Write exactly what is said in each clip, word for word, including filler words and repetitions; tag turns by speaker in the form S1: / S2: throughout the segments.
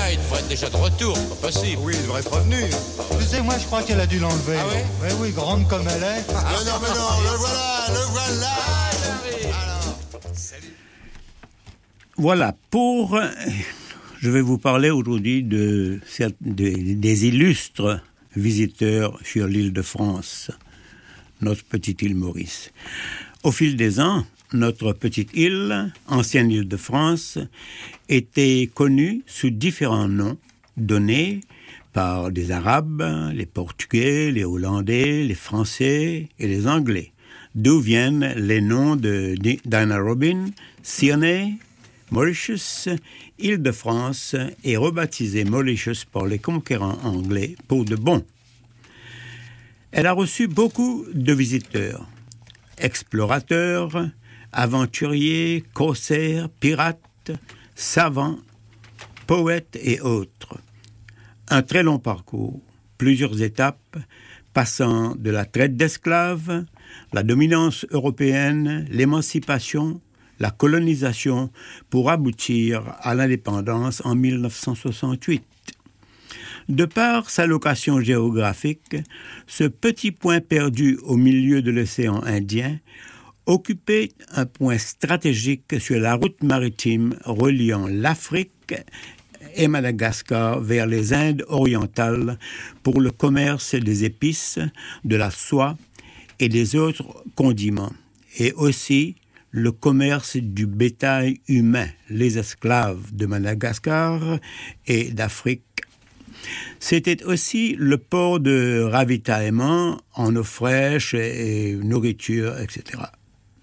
S1: il devrait être déjà de retour, c'est pas possible.
S2: Oui, il devrait être revenu.
S3: Tu sais, moi, je crois qu'elle a dû l'enlever.
S1: Ah ouais?
S3: Oui, oui, grande comme elle est.
S2: Ah, non, mais non, le voilà, le voilà. Alors, salut.
S4: Voilà, pour... Je vais vous parler aujourd'hui de, de, des illustres visiteurs sur l'île de France, notre petite île Maurice. Au fil des ans, notre petite île, ancienne île de France, était connue sous différents noms donnés par des Arabes, les Portugais, les Hollandais, les Français et les Anglais, d'où viennent les noms de Diana Robin, Sirney, Mauritius, Île-de-France est rebaptisée Mauritius par les conquérants anglais pour de bon. Elle a reçu beaucoup de visiteurs, explorateurs, aventuriers, corsaires, pirates, savants, poètes et autres. Un très long parcours, plusieurs étapes, passant de la traite d'esclaves, la dominance européenne, l'émancipation, la colonisation, pour aboutir à l'indépendance en mille neuf cent soixante-huit. De par sa location géographique, ce petit point perdu au milieu de l'océan Indien occupait un point stratégique sur la route maritime reliant l'Afrique et Madagascar vers les Indes orientales pour le commerce des épices, de la soie et des autres condiments, et aussi le commerce du bétail humain, les esclaves de Madagascar et d'Afrique. C'était aussi le port de ravitaillement en eau fraîche et nourriture, et cetera.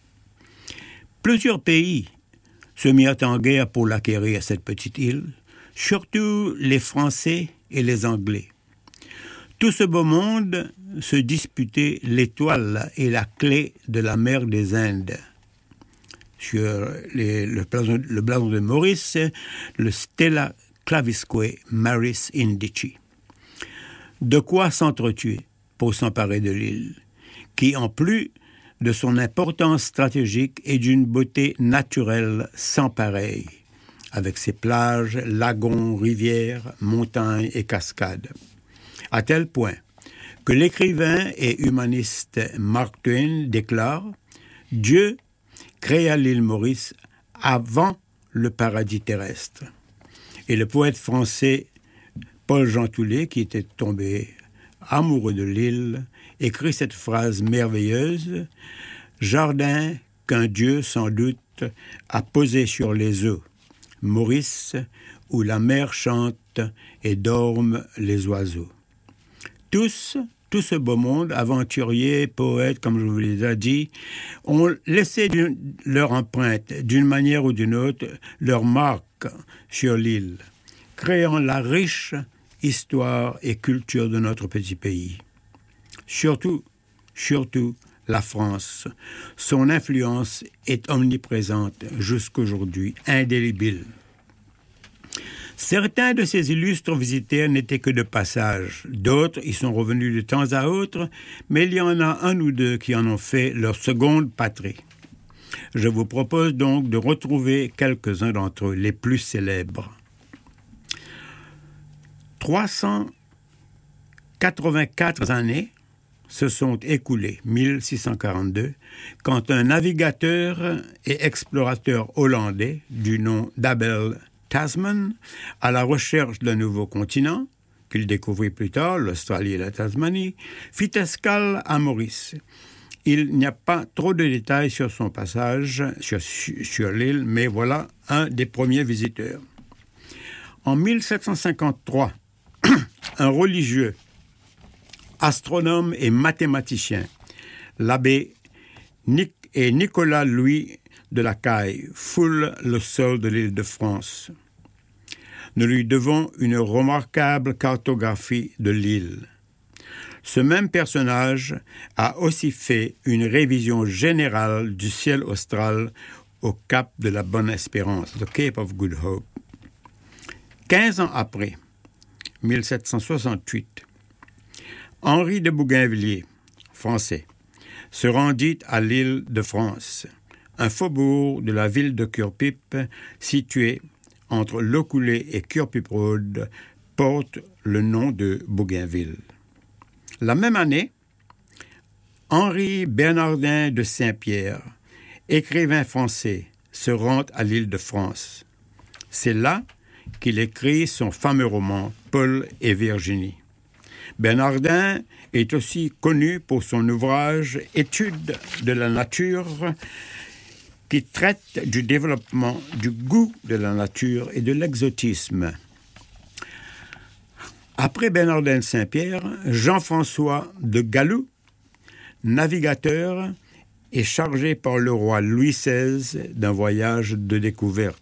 S4: Plusieurs pays se mirent en guerre pour l'acquérir, cette petite île, surtout les Français et les Anglais. Tout ce beau monde se disputait l'étoile et la clé de la mer des Indes. Sur les, le, blason, le blason de Maurice, le Stella Clavisque Maris Indici. De quoi s'entretuer pour s'emparer de l'île, qui, en plus de son importance stratégique, est d'une beauté naturelle sans pareille, avec ses plages, lagons, rivières, montagnes et cascades. À tel point que l'écrivain et humaniste Mark Twain déclare « Dieu créa l'île Maurice avant le paradis terrestre ». Et le poète français Paul Jean Toulet, qui était tombé amoureux de l'île, écrit cette phrase merveilleuse « Jardin qu'un Dieu sans doute a posé sur les eaux, Maurice, où la mer chante et dorment les oiseaux. » Tous, tout ce beau monde, aventuriers, poètes, comme je vous l'ai déjà dit, ont laissé leur empreinte, d'une manière ou d'une autre, leur marque sur l'île, créant la riche histoire et culture de notre petit pays. Surtout, surtout, la France. Son influence est omniprésente jusqu'aujourd'hui, indélébile. Certains de ces illustres visiteurs n'étaient que de passage. D'autres y sont revenus de temps à autre, mais il y en a un ou deux qui en ont fait leur seconde patrie. Je vous propose donc de retrouver quelques-uns d'entre eux, les plus célèbres. trois cent quatre-vingt-quatre années se sont écoulées, mille six cent quarante-deux, quand un navigateur et explorateur hollandais du nom d'Abel Tasman, à la recherche d'un nouveau continent, qu'il découvrit plus tard, l'Australie et la Tasmanie, fit escale à Maurice. Il n'y a pas trop de détails sur son passage sur, sur l'île, mais voilà un des premiers visiteurs. En mille sept cent cinquante-trois, un religieux, astronome et mathématicien, l'abbé Nic- et Nicolas Louis de la Caille, foule le sol de l'île de France. Nous lui devons une remarquable cartographie de l'île. Ce même personnage a aussi fait une révision générale du ciel austral au cap de la Bonne-Espérance, the Cape of Good Hope. Quinze ans après, mille sept cent soixante-huit, Henri de Bougainvilliers, français, se rendit à l'île de France, un faubourg de la ville de Cure-Pipe situé entre Locoulé et Cure-Piprode porte le nom de Bougainville. La même année, Henri Bernardin de Saint-Pierre, écrivain français, se rend à l'île de France. C'est là qu'il écrit son fameux roman « Paul et Virginie ». Bernardin est aussi connu pour son ouvrage « Études de la nature » qui traite du développement du goût de la nature et de l'exotisme. Après Bernardin de Saint-Pierre, Jean-François de Gallou, navigateur, est chargé par le roi Louis seize d'un voyage de découverte.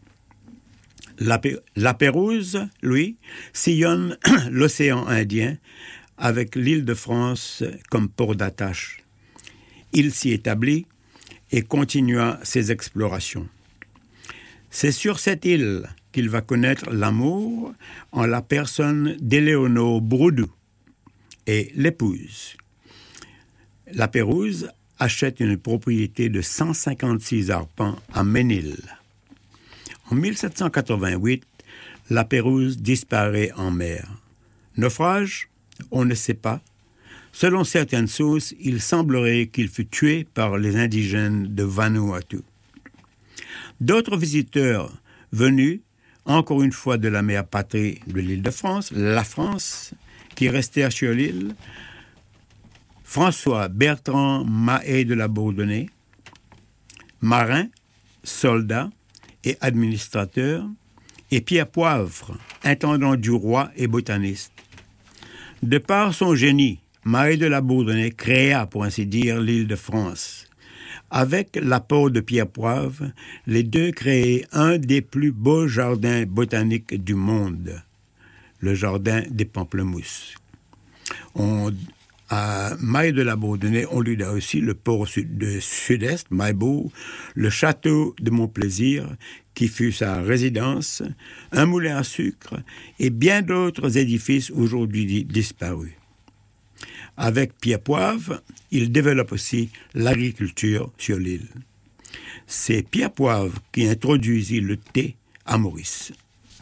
S4: La Pérouse, lui, sillonne l'océan Indien avec l'île de France comme port d'attache. Il s'y établit et continua ses explorations. C'est sur cette île qu'il va connaître l'amour en la personne d'Éléonore Broudoux et l'épouse. La Pérouse achète une propriété de cent cinquante-six arpents à Ménil. En mille sept cent quatre-vingt-huit, la Pérouse disparaît en mer. Naufrage? On ne sait pas. Selon certaines sources, il semblerait qu'il fut tué par les indigènes de Vanuatu. D'autres visiteurs venus, encore une fois de la mère patrie de l'île de France, la France, qui restèrent sur l'île, François Bertrand Mahé de la Bourdonnais, marin, soldat et administrateur, et Pierre Poivre, intendant du roi et botaniste. De par son génie, Mahé de la Bourdonnais créa, pour ainsi dire, l'île de France. Avec l'apport de Pierre Poivre, les deux créaient un des plus beaux jardins botaniques du monde, le jardin des Pamplemousses. On À Mahé de la Bourdonnais, on lui doit aussi le port sud- de sud-est, Maïbourg, le château de Montplaisir, qui fut sa résidence, un moulin à sucre et bien d'autres édifices aujourd'hui disparus. Avec Pierre Poivre, il développe aussi l'agriculture sur l'île. C'est Pierre Poivre qui introduisit le thé à Maurice.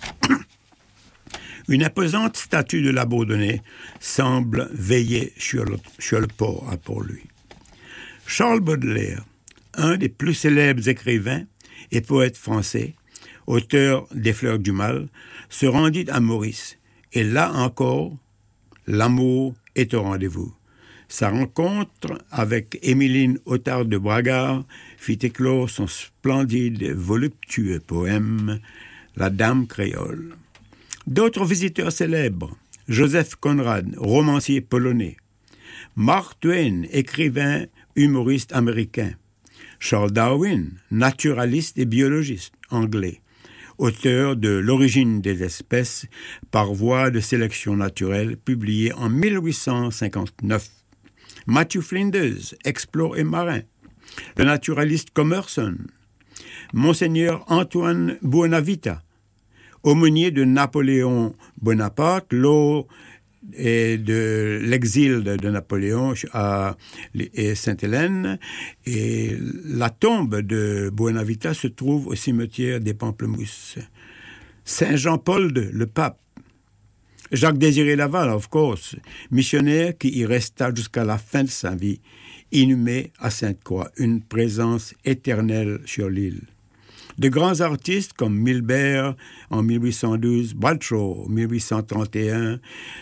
S4: Une imposante statue de la Bourdonnais semble veiller sur le, sur le port à Port-Louis. Charles Baudelaire, un des plus célèbres écrivains et poètes français, auteur des Fleurs du Mal, se rendit à Maurice. Et là encore, l'amour est au rendez-vous. Sa rencontre avec Émeline Otard de Bragard fit éclore son splendide et voluptueux poème « La Dame créole ». D'autres visiteurs célèbres, Joseph Conrad, romancier polonais, Mark Twain, écrivain, humoriste américain, Charles Darwin, naturaliste et biologiste anglais, auteur de L'origine des espèces par voie de sélection naturelle, publié en mille huit cent cinquante-neuf, Matthew Flinders, explorateur et marin, le naturaliste Commerson, Monseigneur Antoine Buonavita, aumônier de Napoléon Bonaparte lors de l'exil de Napoléon à Sainte-Hélène. Et la tombe de Buonavita se trouve au cimetière des Pamplemousses. Saint Jean-Paul deux, le pape. Jacques-Désiré Laval, of course, missionnaire qui y resta jusqu'à la fin de sa vie, inhumé à Sainte-Croix, une présence éternelle sur l'île. De grands artistes comme Milbert en mille huit cent douze, Bradshaw en mille huit cent trente et un,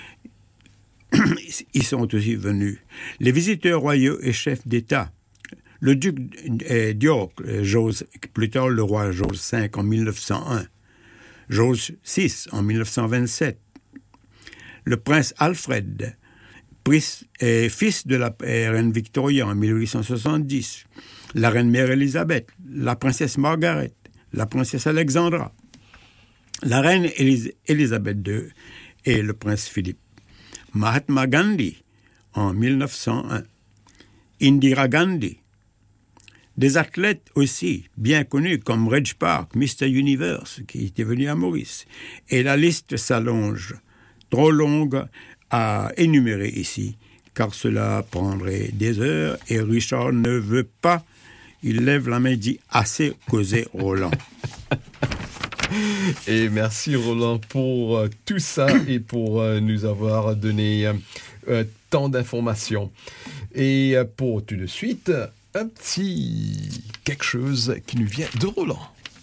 S4: ils sont aussi venus. Les visiteurs royaux et chefs d'État, le duc d'York, George, plus tard le roi George cinq en mille neuf cent un, George six en mille neuf cent vingt-sept, le prince Alfred, fils de la reine Victoria en mille huit cent soixante-dix, la reine-mère Élisabeth, la princesse Margaret, la princesse Alexandra, la reine Élis- Élisabeth deux et le prince Philippe, Mahatma Gandhi en mille neuf cent un, Indira Gandhi, des athlètes aussi bien connus comme Reg Park, mister Universe, qui était venu à Maurice, et la liste s'allonge, trop longue à énumérer ici, car cela prendrait des heures et Richard ne veut pas. Il lève la main et dit « Assez causé, Roland ».
S5: Et merci Roland pour euh, tout ça et pour euh, nous avoir donné euh, tant d'informations. Et euh, pour tout de suite, un petit quelque chose qui nous vient de Roland.